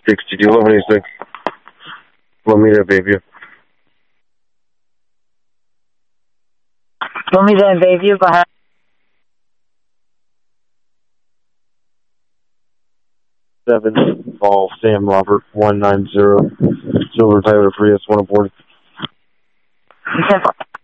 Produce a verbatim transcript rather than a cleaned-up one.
sixty-two, eleven eighty-six. Lomita, Bayview. Lomita and Bayview, go ahead. Seven, Fall, Sam Robert, one nine zero, Silver Tyler Prius, one aboard. ten